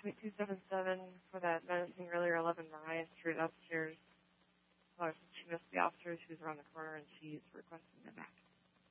Suite 277 for that menacing earlier 11 Mariah Street upstairs. She missed the officer. She was around the corner and she's requesting them back.